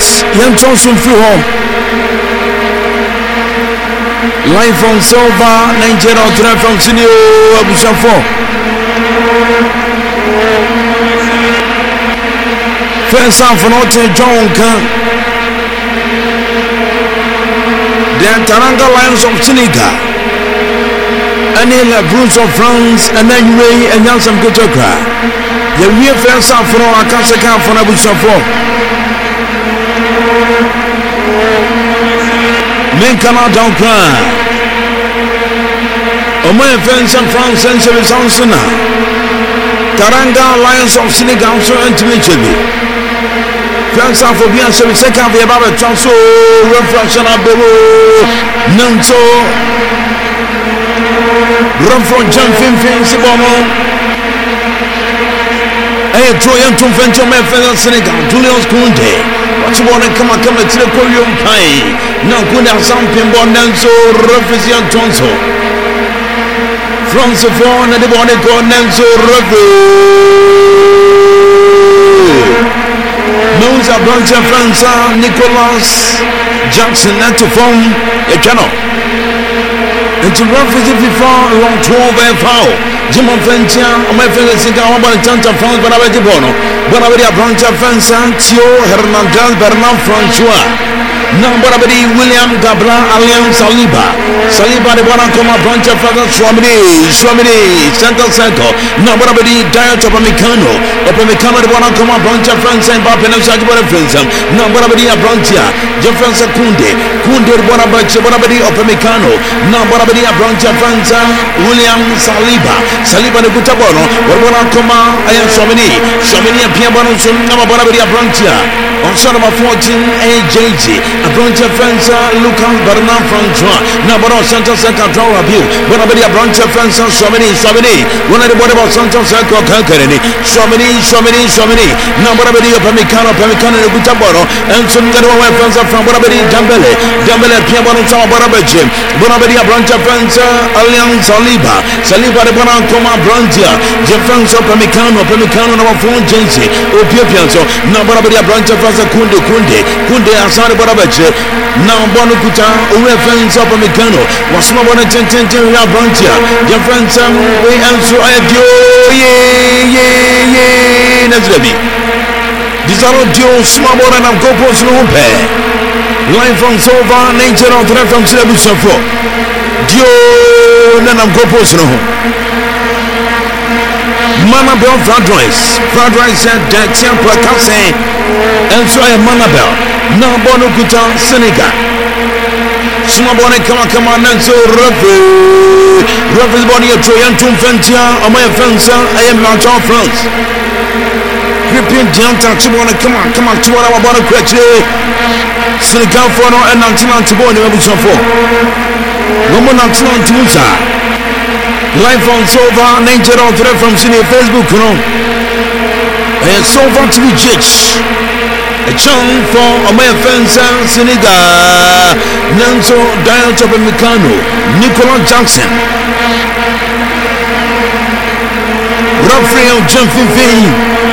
minutes. Young Johnson free home. Live from Silver, Nigeria, from Sinio Abushafo. First half for Norte John Khan. The Taranga Lions of Senegal. Anil Bruce of France, and then Ray and Yansam Kutokra. The real first half for Akasaka for Abushafo. Men cannot down cry. Oh, my friends and France and Sansana. Taranga Lions of Senegal so intimately. First half of Bian second the Baba Chanso reflection of the Nanto run from John Finfin Sibomo. Hey, Troyan to venture my friends Senegal, Julius Kunde. What you want to come to the Korean Pie? Now, good as something born Nanso Refusion Tonso. France of one and the one called Nanso Refu. Moussa Blanche France, Nicolas Jackson, and to form a channel. And to refugee before long 12 and foul. Jim of Ventia, my friend is about the chance of France, but I bet the bono. But I bet a branch of France, Tio Hernandez Bernard Francois. Nambarabadi William Gabra Alliance Saliba. Saliba the one come up branch of Father Swamini, Center Circle. Nambarabadi Diet of Amicano. Opamicano the one come up branch of France and Bapenasa Friends. Nambarabadi a branchia. Jefferson Kunde the one about Barabadi Opamicano. Nambarabadi a branch of France. William Saliba the Gutabono. One come up I am Swamini and Piabano Nambarabadi a branchia. On son of 14 AJG. A branch of France, Lucas Bernard Francois, Nabaro Santa Seca Draw Abu, one of the branch of France, Somini, one of the body of Santa Seca Calcareni, Somini, number of the Pamicano, Gutaboro, and some get away France from Barabadi, Dambele, Piabano, Barabajim, Bonabadi, a branch of France, Alliance Saliba, the Bonan Coma Brantia, Jeffrance of Pamicano, number 4 Jensi, Opiopianso, number of the branch of France, Kunde, Asari Barabaj. Now Bonukuta, reference of Amicano, was not one of 10 Brantia, your friends, we answer Adio, Nazrebi. These are Dio, small and I'm Copos Lumpe. Line from Sova, nature of the from Sebusafo. Dio, and I'm Copos no. Manabel fried rice and Daxian Placase, and so I Manabel. Now Bonukuta, Senegal. Smabone, come on, and so Ruffy body of Troyan to Ventia, or my friends, I am not of France. Gripping Janta, Chibona, come on, to what I'm about to catch you. Senegal for no and Antilan to Bonnie, which are for. Woman Antilan to Musa. Live on Sova, nature of the from City Facebook, and Sova to the church. A chunk for my friends Senegal, Nanso Diet of Amicano, Nicolas Jackson, Raphael Jean-Fifi,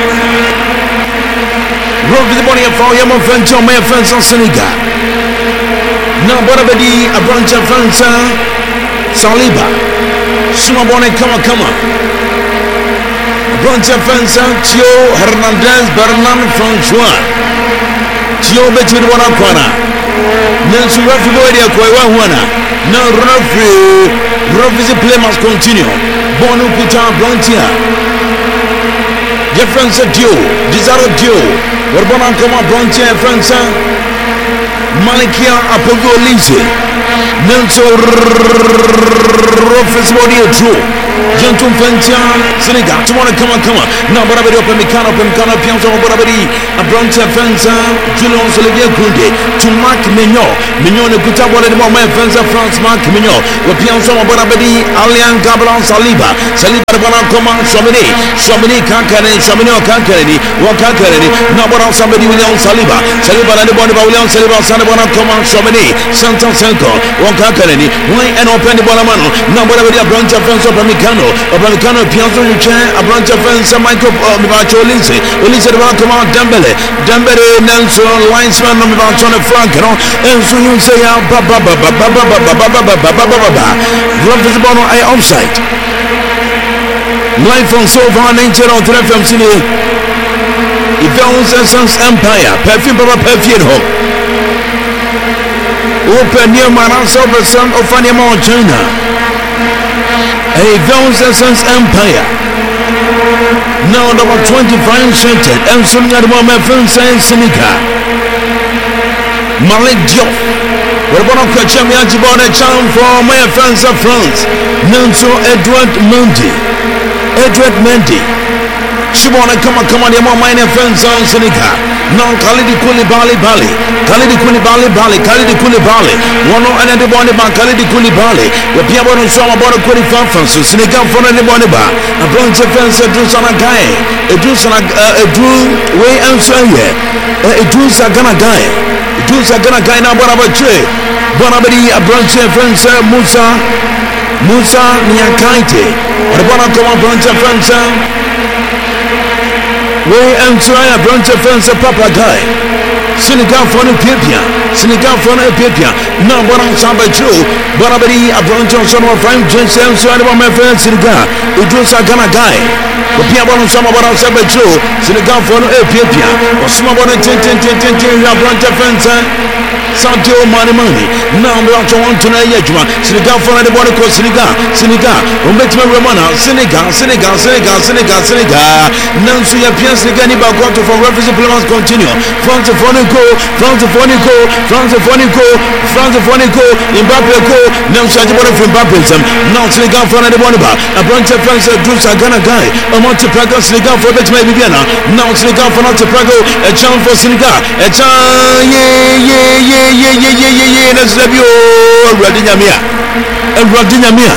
Rob the body of our young friends on my friends on Senegal. Now, Barabadi, a branch of France, Saliba, Sumabone, come on. Branch of France, Tio Hernandez Bernard Francois. Tio between one and corner. Nancy Ruffy Boy, Aquawana. Now Ruffy play must continue. Bono Kuta Blantia. Difference of Dio, Desire Dio. Urbana Coma Blantia, France. Malikia Apogo Lindsay. Nancy Ruffy's body of true. Gentle Ventia, Senegal, tomorrow come on. Now, Barabadi open Micano, Pianzo, Barabadi, a branch of Fenza, Julius Olivier Kunde, to Mark Mignon, the Gutabo, and my friends of France, Mark Mignon, with Pianzo, Barabadi, Alian Gabran Saliba, Banacoma, Somini Cancani, Now, but somebody William Saliba, and the body of William Saliba, Santa Bona Command Somini, Santa Sanko, Wakakarani, why and open the Bolamano, no whatever the branch of Fence of Amicano, Piazzo, a branch of Fence, Michael Mivacho Lindsay, Ulysses Command Dembele, Nelson, Linesman, on the flank, and so you say, Baba, Bono, I offside. Life on so far, nature of the FM City. If there was a Sun's Empire, perfume Papa Perfume Home. Open near Maranso, the son of Fanimo China. A thousand Sun's Empire. Now, number 25 centered, and soon at one my friend saying Seneca. Malik Diop. We're going to catch him at a charm for my friends of France. Nanso Edward Mendy. Shibona come on, your mine friends on Seneca. Now Khalidi Koulibaly. One and the body by Khalidi Koulibaly. The people on some about a qualified fans. Seneca for the body bar. A bunch of fans a Drusana guy. A Drew way answer here. A Drew Sagana guy. A Drew Sagana guy now, what about Jay? Bonabadi, a branch of friends, Musa Nyakaite. What about a branch of friends? We answer a branch of fence, a papa guy. Senegal for the Pipia. No, but I'm Samba Joe. But a branch of some of Frank Jensen, so I want my friend Senegal. It was a Ghana guy. The people on some about Samba Joe. Senegal for the Pipia. Or some about a 10 branch of fence. Santo money. Now we want to know Yajuma. Senegal for the body called Senegal. Umbetma Romana. Senegal. Nancy appears again about quarter for reference players continue. France Fonico, Mbappe go. Now Sajibona from Mbappe. Now Senegal for the body bar. A bunch of friends that do Sagana guy. A month to Praga, Senegal for Bet maybe Vienna. Now Senegal for not to Praga. A chance for Senegal. A chance, yeah. Let's love you. Radinyamia.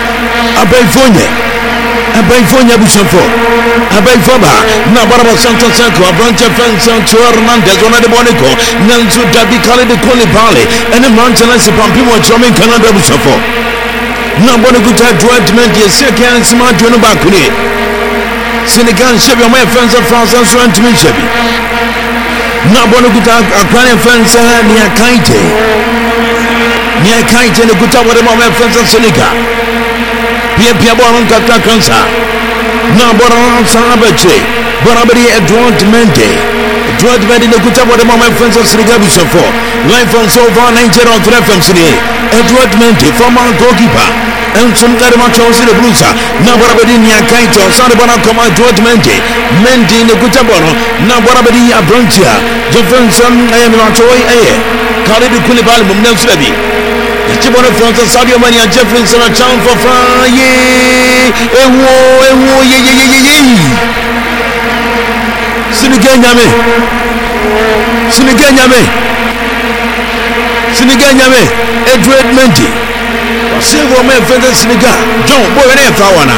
Abayfonya Bushafo. Abayfoba. Nabaraba Santa Sanko. A branch of fence on Hernandez on the Bonico. Nansu Dabi Khalidi Koulibaly. And a mountain as a Pampimo Chomin Canada Bushafo. Nabonaguta Dredment, yes, second smart Junubakuni. Senegal Chevy, my friends of France and Swan to me Chevy. Nabonaguta, a crying fence near Kaite. Near Kaite, the Guta, what about my friends of Senegal? Pia Boron Kata Kansa. Naboran Sabache. Borabadi Edward Mendy. Edward Mendy, the Guta, what about my friends of Senegal Bushafo. Life on so far, 90 on 3 from Sydney. Edward Mendy, former goalkeeper. And some kind of matches in the Blues. Naborabadi Nyakaito, Sarabana Command Edward Mendy in the Gutabono. Naborabadi Abrantia. Jefferson, I am not away. Khalidi Koulibaly, Mumnelsebi. Chibona France, Sadio Mane, Jefferson, a chance for France. Senegal Nyame. Edward Mendy. Say what my friend Senegal. John, boy, and if I wanna.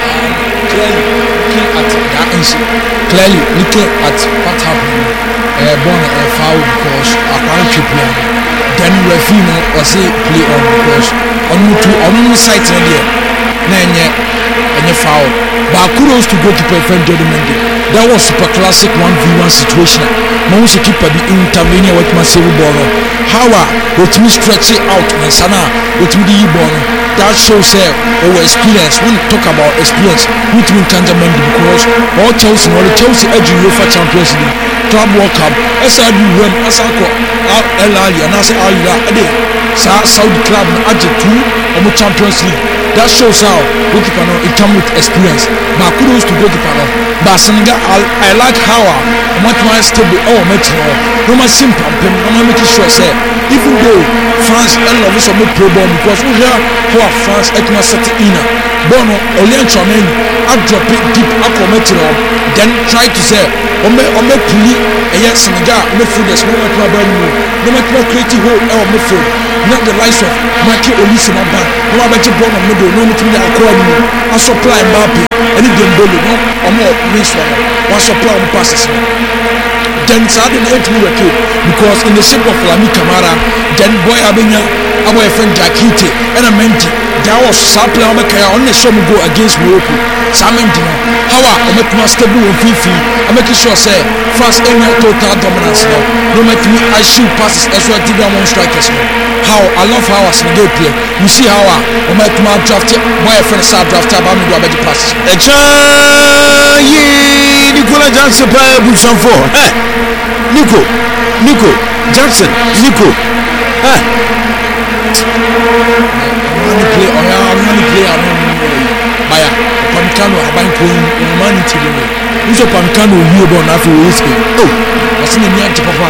Clearly looking at what happened. Born a foul because a crime people. Then referee was a play on because on site there. And a foul. But kudos to goalkeeper friend Jordan Mendy. That was super classic 1v1 situation. Most keeper be intervening with my civil ball. How what me stretch it out and sana what me the ball. That shows our experience. When we talk about experience, we can Mendy because all Chelsea edge UEFA Champions League, Club World Cup, SRB win, Asako, El Ali, and Asa Alila, Saudi Club, Adjet 2, and Champions League. That shows how goalkeeper it comes with experience. But kudos to goalkeeper. But Senegal, I like how much more stable. Oh, no more simple. No more making sure say even though France and love is a more pro ball because we have who are France at my set in Bono Olian Chamen. I drop it deep. I commit then try to say on me puli and yet Senegal no food is no more creative hole or me food. Not the likes of Maki Olise Maba. No matter born on middle, no matter the accord. I supply Mbappe, and it don't go no or more means one supply on passes. then Saturday night we were killed because in the shape of Lami Kamara, then boy Abenya, our friend Jakite, and a menti. That was Sapla Makaya on the show go against Morocco. Samendina, how I make my stable on Fifi. I'm making sure say France ain't total dominance now. No make me I shoot passes as well to one strikers now. How I love how I Senegal play. You see how I make my draft my friend start draft about me do about the passes. Nicola Jackson play Busan for. Hey, Nico Jackson, Nico. Hey. I'm gonna play Baya Pamkano Abanko humanity. Who's a Pamkano you born after whiskey? Oh, what's in the near papa?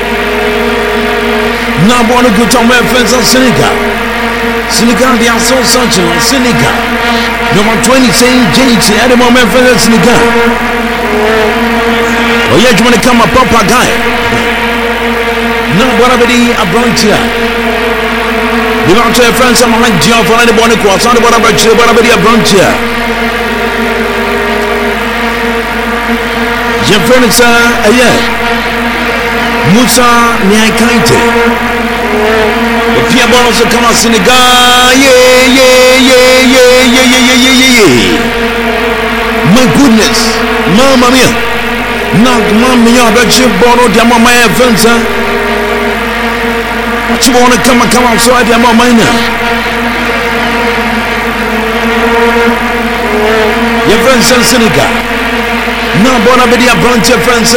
Now, born a good time, my friends of Senegal. Senegal, they are so sensual. Senegal. Number 20 saying JT at the moment, friends of Senegal. Oh, yeah, you want to come a proper guy? Now, what about the Abrantia? You want to have friends of like John for anybody who was on the bottom of the Abrantia. Your friends are, yeah. Musa Niakaite. The Pierre Bonos come out Senegal. Yeah. My goodness, Mamma mia. Not Mamma, but you borrow the Mamma Fencer. What you want to come outside the Mamma now? Your friends in Senegal. Now, Bonabidi, a branch of friends.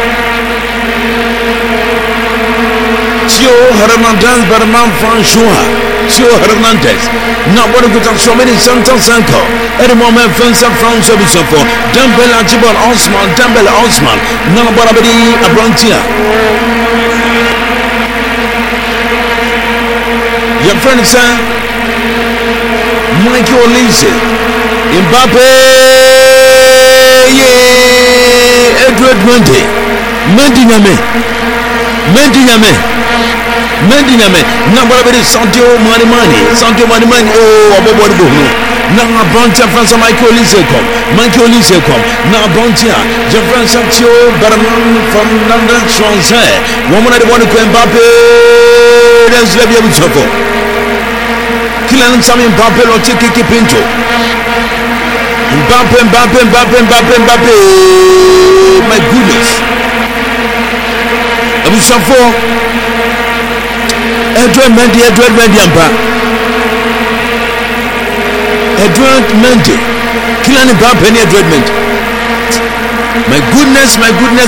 Tio Hernandez, Berman Francois. Tio Hernandez. Now, what we got so many Santos Sanko. At the moment, friends of France of Bissofo. Dembele Jibal Osman. Now, Bonabidi, a branch here. Your friend, sir, Michael Olise, Mbappe, yeah, Edward Mendy Nyame, number of it is Santiago Mani, oh, about the book. Now, a branch of France, Michael Olise come. Now, branch here, Jeffrey Sancho, Bernard from London, Swansea, woman at the one who came Mbappe, that's the way we talk. Kylian Mbappe Kiki Pinto. Mbappe. My goodness. Abu Safo. Edward Mendy Kylian Mbappe and Edward Mendy. My goodness.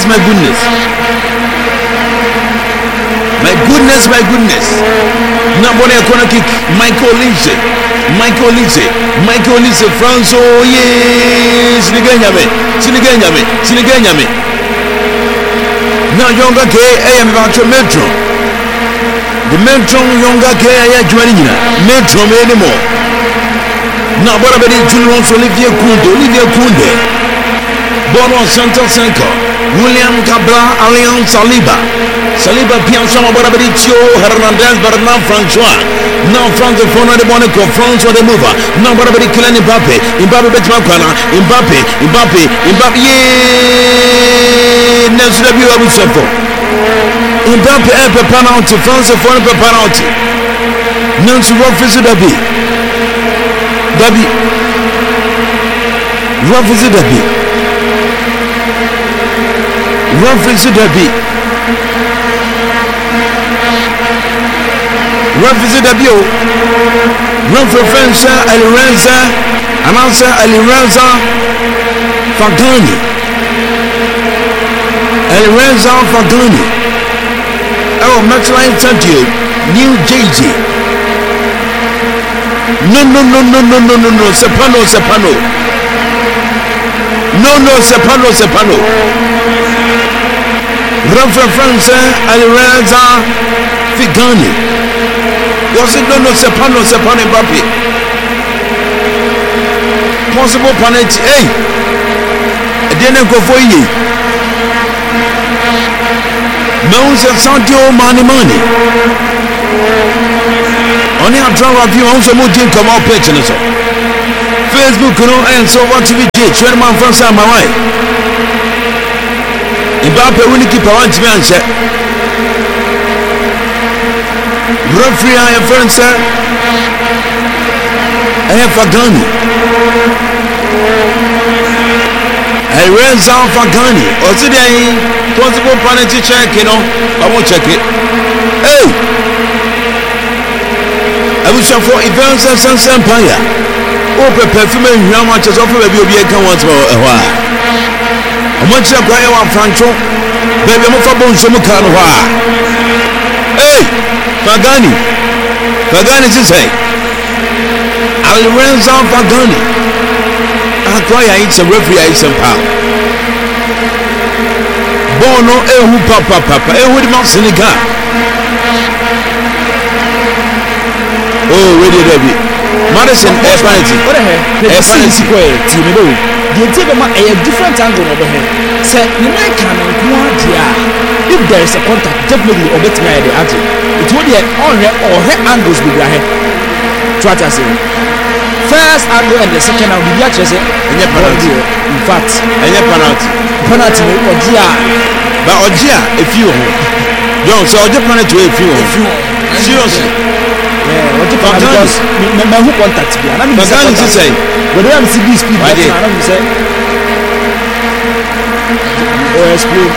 Nobody gonna kick Michael Olise, France, oh yes, Siniganyame. Now younger K, I am about to Metro. The Metro younger K, I am joining Metro anymore. Now what about it? Olivier Kunde, Bono Santos Sanko, William Cabral, Allianz Saliba Pianson, Tio Hernandez, Bernard Francois. Now France the phone of the Monaco, France or the mover. Now Kylian Mbappe, Mbappe, yeah, next W Abu Safo. Mbappe per penalty, France for a penalty. Nancy Rough is Dabi. Rough is Dabi. Revisit the view. Run for Fencer, Alirenza, announcer Alirenza Fagani. Oh, Maxline Santiago, New JG. No, Sepano. Sepano. Run for Fencer, Alirenza Fagani. Was it no Sepano Mbappe? Possible penalty. Hey, I didn't go for you. Knows that Santiago Mani. Only a draw of you also moving come out pitch in Facebook, and so what to be did. 20 man from my wife. Mbappe win keeper want to answer. Referee I friend sir. I have Fagani. I raise on Fagani. Or today, possible penalty check, you know. I won't check it. Hey! I wish I for events and some empire. Open perfume and how much is offered baby be a come once more a while. How much I cry on Franco? Baby, I'm for bones some kind of while. Hey! Fagani. Fagani is say. Lorenzo Fagani. I cry it's a referee I some power. Bono ehu papa ehu di Marsenica. Oh, ready Debbie. Madison penalty. What the hell? The square team do. The entire a different angle over here. Say you might come and go out. If there is a contact, definitely over the answer. It would be on her angles with your head. Try to say. First angle and the second angle, we actually say, in fact, penalty, but Ojia, if you don't, so Ojia penalty, if you seriously, because my who contact me, and I'm going to say, whether I'm seeing these people, I'm going to say, explain,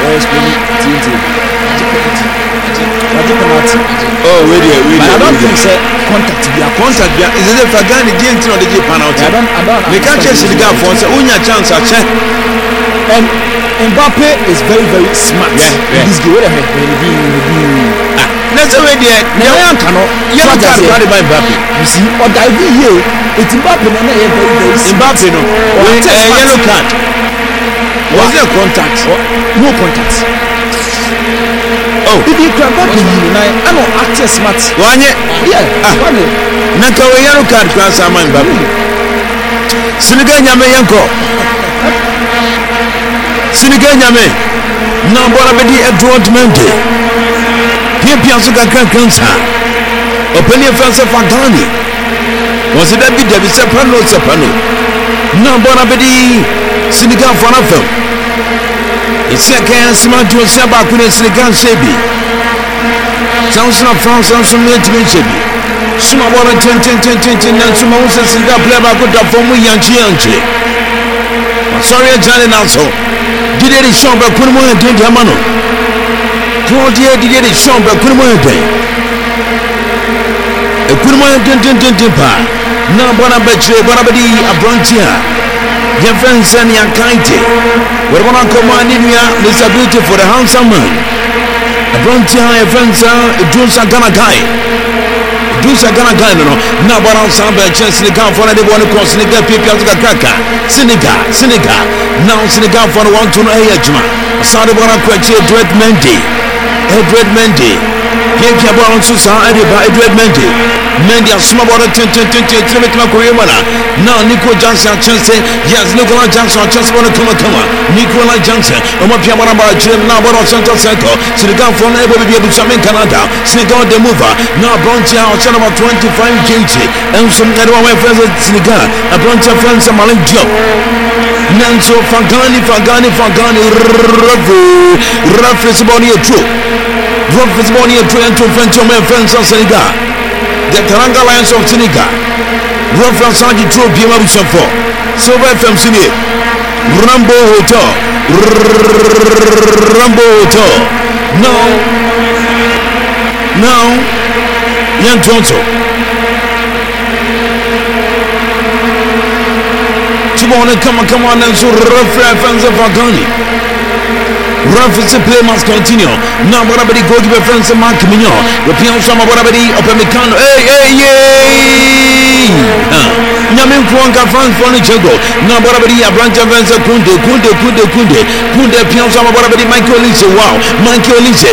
oh, really, I don't think say contact. Is it if I got the GNT or the J penalty? I don't. They can't chase the guy for say, "Unya chance I check." And Mbappe is very, very smart. Yeah. This guy, Let's say there. Never cannot. Yellow card carried by Mbappe. You see, or that here, it's Mbappe. No, very, very smart. Mbappe, no. Yellow card. Was there contact? No contact. Oh, if you can back I know actor smart. One yeah. Nakawe yellow card class Aman Babu. Siniga nyame yanko. Siniga nyame. Na bora bedi adroitment. Pia suka kansa. Openi France Fagani. Was it that be sepano. Na bora bedi Siniga Fanafel. It's a can smart to a Saba Kunin Sinigan Sebi. Sounds of France and some military Sebi. Suma water 10 and some houses in that play about good for me Yanchi. Sorry, Johnny Nassau. Did it show by Kumo and Diamano? Claudia did it show by Kumo and Day. A Kumo and Dimpa. Now, Bonabetche, Bonabadi, a Brontia. Friends and Yankaite. We're going to command in here, Mr. Beauty for the handsome man. A Brontia, a friends, Jusa Ganagai. Jusa Ganagai, no. Now, but on some chance, the car for the one who calls Senegal people to the cracker. Senegal. Now, Senegal for the one to know Ejma. Saudi Bona Quachi, Dread Mendy. Here came on Susan by Edward Mendy a small water 10 now Nico Johnson chance yes Nicola Johnson just want to come Nicola Johnson Piamara Jim now but on Central Circle Senegal from able to be able to in Canada Senegal the mover now Brontia outside about 25 kg and some my friends at Senegal a Brontia friends of Malin Job Nanso Fagani rough is body a true Rough is body a true and two French friends of Senegal the Taranga Lions of Senegal. Rough and Sergeant Troop, Pima Bushafo. Silver FM Cine. Rambo Hotel. Now, Young Tonto. Come on, and so rough fans of Fagani. Rough is a play must continue. Now, what about the goalkeeper friends of Mark Mignon? The piano some of what about the Opemicano? Hey! Yamin Kwanka France for the Jago. Now, what about the Abranta Venza Kunde, piano some of what about the Michael Lise. Wow, Michael Lise.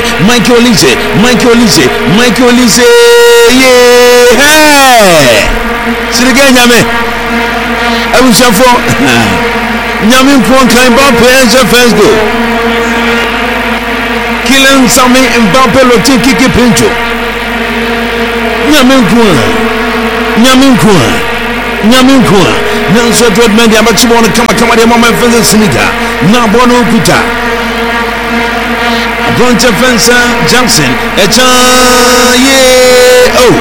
Yeah! Hey! See the game, Yame. I will show for Yamin Kwanka Mbappe as your first goal. Killing Sami Mbappe Loti Kiki Pinto. Nyaminkua. Now so dread men, I'm actually want to come at the moment for the Senegal. Now Bono Kuta. Bronte Fencer Johnson echa ye oh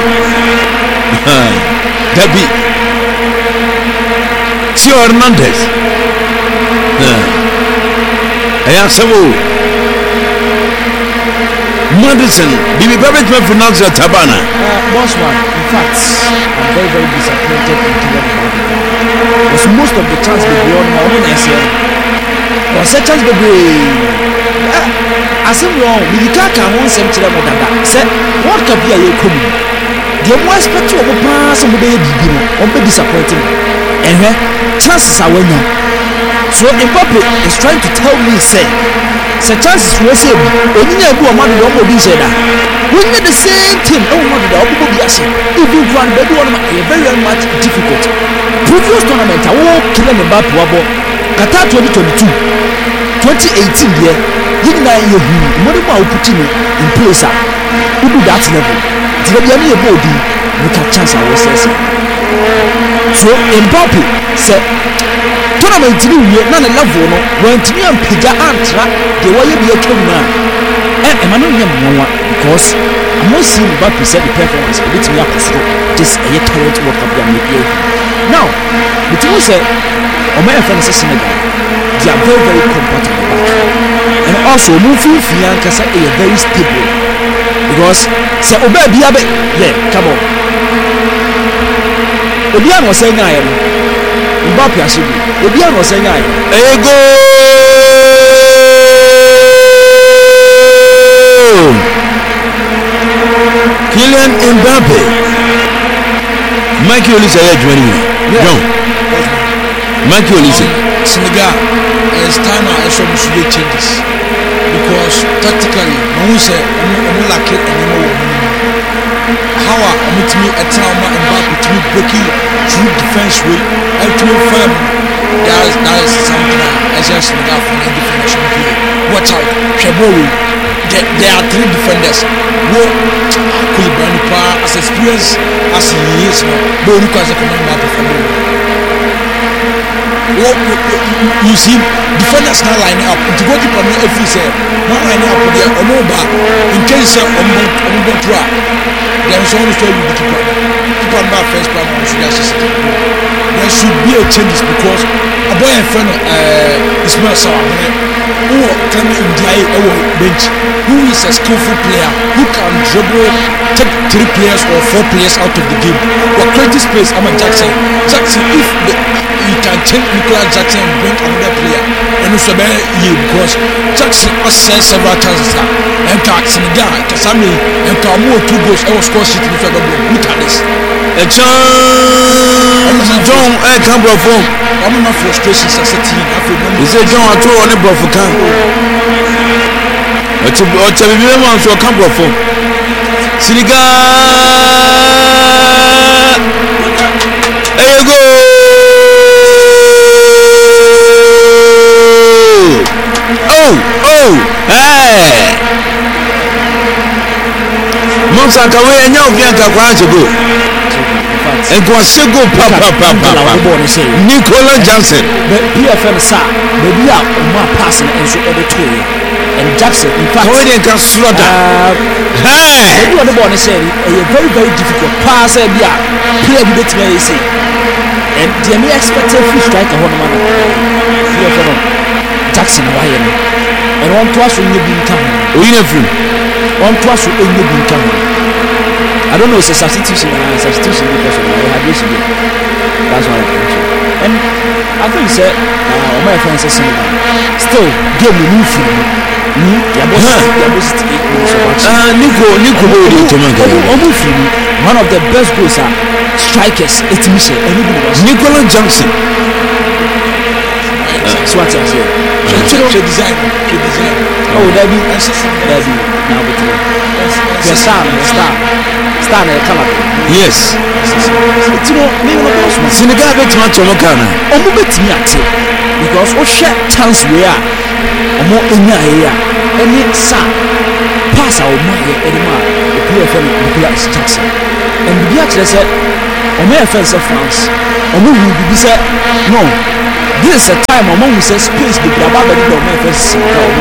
Debbie Tio Hernandez Ayasabo Madison Bibi Babet Mefunaza Tabana boss one, in fact, I'm very, very disappointed in Kylian Mbappe. Because most of the chance they won, my own SL. But such chance they I said wrong, we can't come on some children of that. Said, what could be a year coming? The more expect you of a pass on the day, or be disappointing. And chances are winning. So Mbappe is trying to tell me, say chances we say, when you go a man who don't be said that. We need the same team. Oh, what the Obu Biasi. If you run, baby, one very, very much difficult. Previous tournament, I won't kill them about Wabo. Qatar 2022, 2018 year. You know, you what about putting in place? Who do that level? Did you have a body? Look at chance I was saying. So Mbappe said, tournament we none level no when to me and Pija Antra, the way you be a king man. Emmanuel because I'm not seeing Mbappe said the performance a bit me up this a current World Cup game. Now, the two say, Omer fans Senegal, they are very, very compatible back. And also, moving Fianca is very stable because say Ober Biabe, yeah, come on. Obian was saying I am Mbappe Ashibi. Obian was saying I am Kylian Mbappe Mikey Olise John Mikey Olise Senegal it's time I show me changes because tactically no say I'm like it anymore. How I'm with me a trauma Mbappe to me breaking through defense way and to firm that is something as just Senegal from the defense play. Watch out Chebori. There are three defenders. Koulibaly as experienced as he is now, but look as a commander performing. You see, defenders now lining up. To go to Premier every say, not lining up with their Omoba in case of Omoba. There is only story with the keeper. Keeper now first plan on there should be a change because a boy and friend Ismail Sawabene who can enjoy our bench, who is a skillful player, who can dribble, take 3 players or 4 players out of the game. What create space, I'm a Jackson, if you can change Nicolas Jackson and bring another player, and also because Jackson has said several chances now, and Senegal, Kasami, and Kamo 2 goals, I was score shit in the look at this. A chance John a camera phone. I'm not frustrations as a team. He said John I told on the bro for camp. But to be able to camera phone. Senegal. There you go. Oh, hey. Monsa kawe enya obianka kwa chego. And go sego papa Nicolas Jackson. The PFM sir, maybe a passing and so other two. And Jackson, in fact, already can slaughter. Hey, you are the one saying a very, very difficult pass. And yeah, play with it very easy. And the mere expected free striker one man. PFM Jackson Ryan. And one to us when you be coming. One to us when you be coming. I don't know, it's a substitution because of the rehabilitation. That's what I think. And I think he said, my friend says still, game will move from me. One of the best goals are strikers, it's Michel. Nicolas Jackson. That's what I'm saying. Design. Oh, Debbie. Now, the star, yes. You know, maybe not those ones. Senegal bet much on Okana. Because we share chance we are. More in here. And it's pass our money anymore. The player from Nicolas Jackson. And the actually said, on my offense of France, and we will be said, no. this is a time among who says space the Braba the man first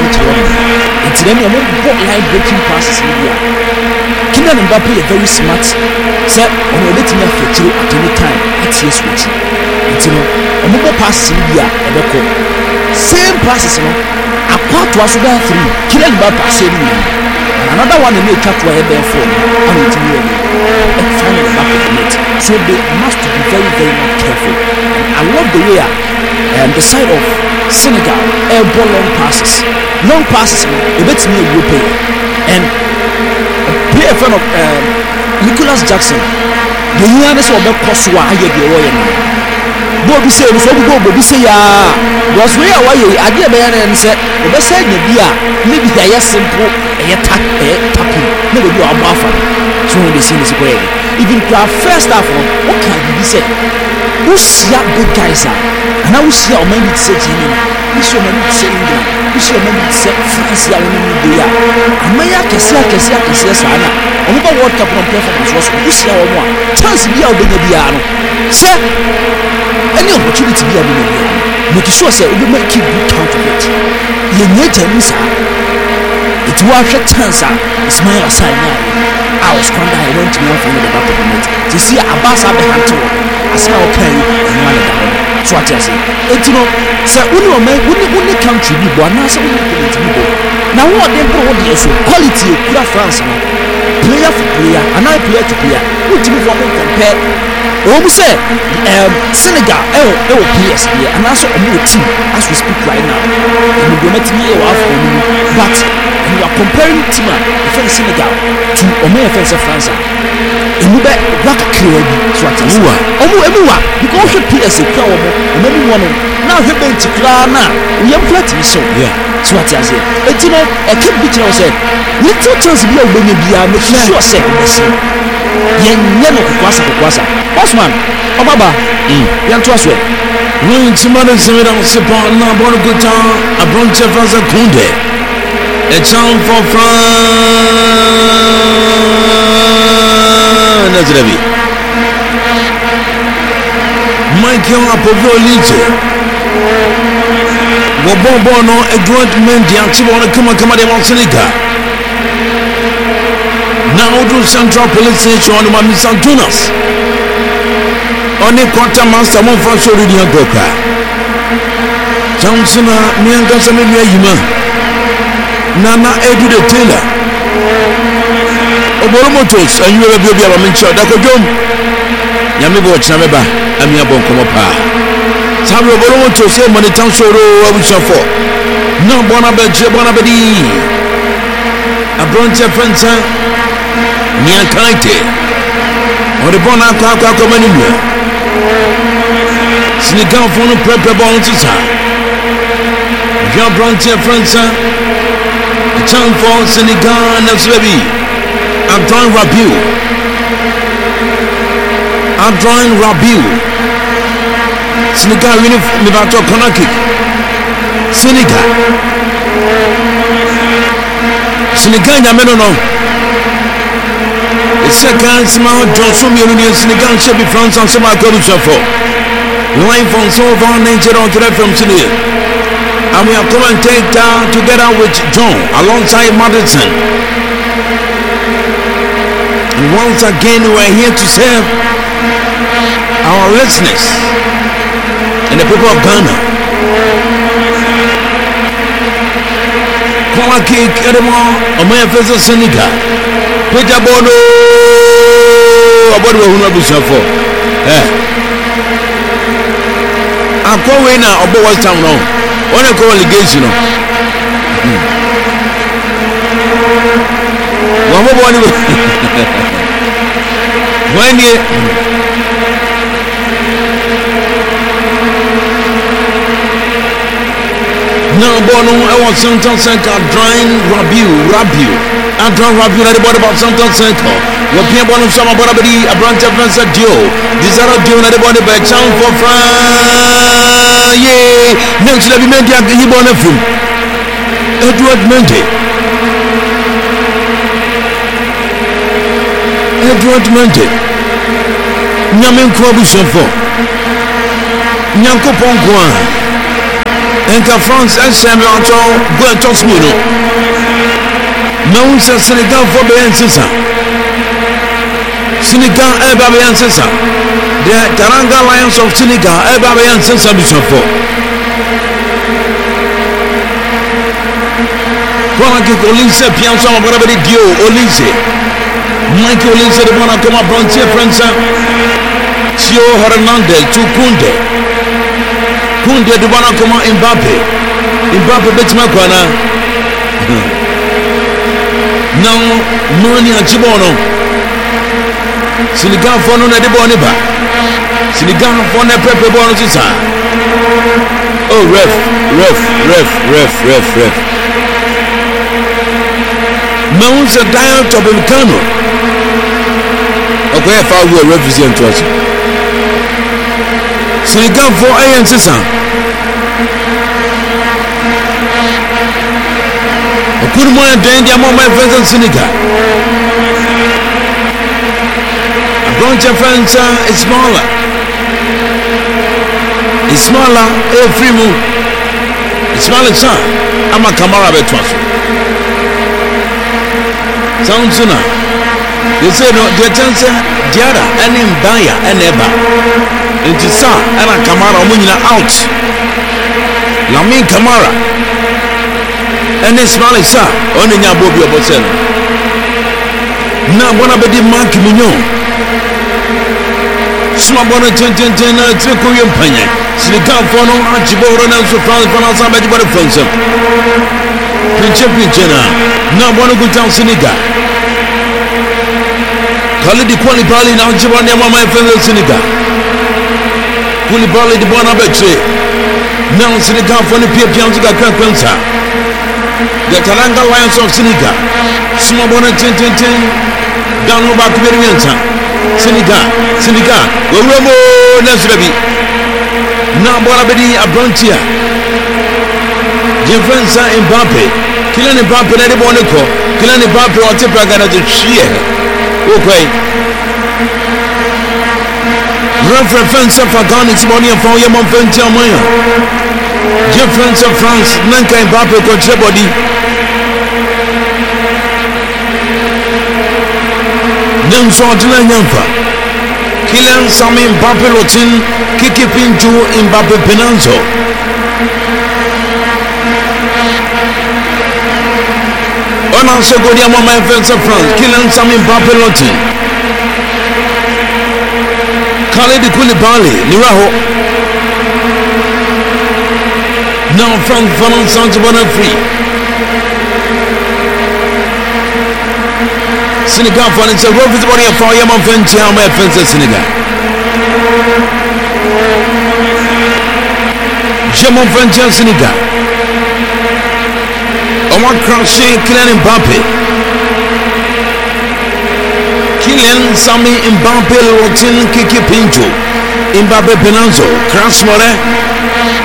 it's then among what line breaking passes in India. Kylian Mbappe is very smart. Say on a little more future at any time at his switch. It's among passes in India and same passes apart was about 3. Kylian Mbappe said another one in the cut to a head there for and it's and finally back of the net. So they must be very, very careful. And I love the way the side of Senegal airball long passes a bit near Europe and play a friend of Nicholas Jackson. The youngest of the Koswa I get the royal. Bobby said, so we go, Bobby say, was we are why I did and said, the side of the maybe they are simple, a tapping, maybe you are buffer. So when they see this way, even to our first half, what can you say? Who see big guys are, and I will see how many say Jimmy, we show many say England, we show many say France, and Maya Cassia, Sana, over World Cup performance was we see our one chance to be out in the piano. Sir, any opportunity to be out in the piano, make sure say we make keep good count of it. You need to miss it was a chance, it's my assignment. I was quite I went to know from the back of the net to see a bass at the hand to as my okay and one of them. So I say, it's no, sir, only country be born, now so we need to be born. Now, what they brought is quality of France, player for player, and I player to player, which we want to compare. We say, Senegal, players here, and also a new team as we speak right now. And we're going to be but we are comparing team from Senegal to Omega France. And we bet what clear so what is everyone because the PS power maybe one now he been to Klana we are plenty so so what is it it's you know a kid bitch said little chance be when you be make sure say yen no kwasa Osman Obaba yan to aswe we tomorrow see them support na bon good time a bunch of us Kunde a chant for France Nazravi Michael Apovolite Bobono a great man the Antiwana come de Monsenica now to Central Police Station on Mamisan Tunas on the quartermaster one for sure the Goka Johnson Mianga Samuel Yuma Nana Edu the Taylor Oboromotos and you will be a mention that could go Yamibo Chameba and Yabon Komopa Samu Oboromotos say money town show which are for no Bonabedi a branch of friends Niakaite or the Bonaka Commanima Sinigan for no prepare bonds Jean branch of friends a chance for Senegal and Swebi Adron Rabiu Senegal winning Mibato Konaki Senegal Yameno the second small Johnson Union Senegal should be France and some for line from so far nature on to from Senegal and we are commentator together with John alongside Madison. And once again we are here to serve our listeners and the people of Ghana. Kola Cake Edema, America Senegal, Peter Bono, about what we have for. I'm going now about what's town now. When I call legation, one more when you now Bono, I want Santon Senka drawing Rabiu, and drawing Rabiu at the bottom of Santon Senka. Your people on some about a branch of Vincent Dio. These are not doing at the bottom by chance for France. Yay, next let me make you born a fool. Edward Mendy. Nyamen Kwabusha for Nyanko Pongwa. enka France ahyɛme ɔtɔ go ɛtɔ mu no na wo sɛ Senegal fo bɛyɛ nsesa Senegal ɛba bɛyɛ nsesa the Teranga Lions of Senegal ɛba bɛyɛ nsesa bisɔfo Kona ki Olise pianso amabara bɛde dio Olise Mike Olise de bona koma branche Fransa Tio Hernandez to Kunde de bona koma Mbappe betima kwana Now Noni Achibono Senegal for no na de bone ba Senegal for na pepe bono sisa Oh ref Mount a diet of Mcano. Okay, if I will represent us. Senegal for Iron Sissa. A good morning, danger among my friends in Senegal. A bunch of friends is smaller. It's smaller, every move. It's smaller, son. I'm a camera between. Sounds sooner. You say no, the chance Diara and Mbaya and Eba. It is Sa and a Kamara Munina out. Lamin Kamara and a small Sa only Nabobi of Osen. Now, one of the Mark Mignon. Small bonnet 10 Korean Panya. Senegal for no Archibald and so France for us. I'm a French. Pinche now one go down Senegal. Khalid Koulibaly now Jibani my friend Senegal. Koulibaly the one betray. Now Senegal for the Pian to Kakransa. The Teranga Lions of Senegal. Small bonnet 10 down over to the Senegal. Romo Nasrabi. Now Bonabedi Abrantia. Jefferson Mbappe, Kylian Mbappe na de bone ko, Kylian Mbappe o te praga na de hwie. Okay. Reference for Ghana is money for your mom pension money. Jefferson France, Nanka Mbappe ko che body. Nem so de na nyamfa. Kylian Sami Mbappe lotin kiki pinju Mbappe penanzo. On also go to my friends of France, Kylian Sami Mbappe Lotin. Khalid Koulibaly, Niraho. Now Frank Fanon Sanjabana free. Senegal for it's a road with body of fire, my friend, my friends of Senegal. Jamon French Senegal. Omar Crochet, Kylian Mbappe. Kylian Sami Mbappe Lotin Kiki Pinto. Mbappe Penanzo. Crash More.